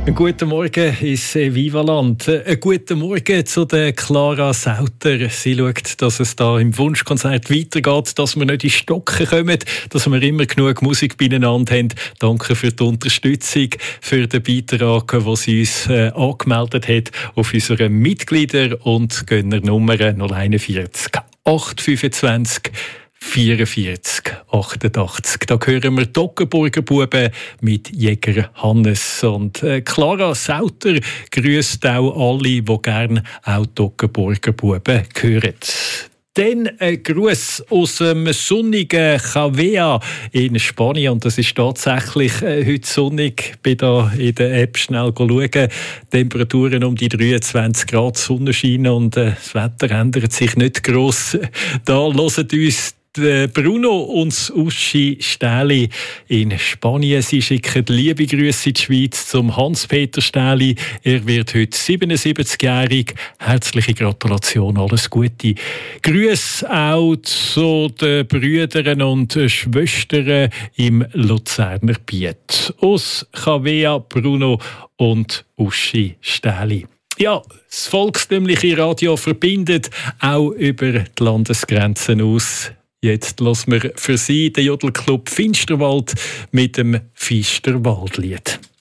Guten Morgen ins Vivaland. Guten Morgen zu der Clara Sauter. Sie schaut, dass es da im Wunschkonzert weitergeht, dass wir nicht in Stocken kommen, dass wir immer genug Musik beieinander haben. Danke für die Unterstützung, für den Beitrag, den sie uns angemeldet hat auf unserer Mitglieder- und Gönnernummer 041 825 44 88. Da hören wir die Ockenburger Buben mit Jäger Hannes. Und Clara Sauter grüßt auch alle, die gerne auch die Ockenburger Buben hören. Dann ein Gruß aus dem sonnigen Cavea in Spanien. Und das ist tatsächlich heute sonnig. Ich bin da in der App schnell schauen. Temperaturen um die 23 Grad, Sonnenschein und das Wetter ändert sich nicht gross. Da hören uns Bruno und Uschi Stähli in Spanien. Sie schicken liebe Grüße in die Schweiz zum Hans-Peter Stähli. Er wird heute 77-jährig. Herzliche Gratulation, alles Gute. Grüße auch zu den Brüdern und Schwestern im Luzerner Biet. Aus Cavea, Bruno und Uschi Stähli. Ja, das volkstümliche Radio verbindet auch über die Landesgrenzen aus. Jetzt hören wir für Sie den Jodelclub Finsterwald mit dem Finsterwaldlied.